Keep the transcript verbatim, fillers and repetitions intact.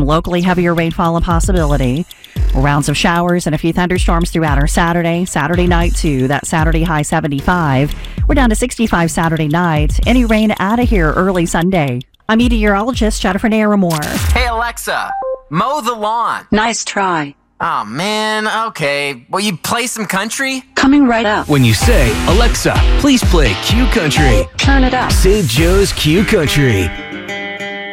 locally heavier rainfall a possibility. Rounds of showers and a few thunderstorms throughout our Saturday. Saturday night, too. That Saturday high seventy-five. We're down to sixty-five Saturday night. Any rain out of here early Sunday. I'm meteorologist Jennifer Naramore. Hey, Alexa, mow the lawn. Nice try. Oh, man. Okay. Will you play some country? Coming right up. When you say, Alexa, please play Q Country. Turn it up. Say Joe's Q Country.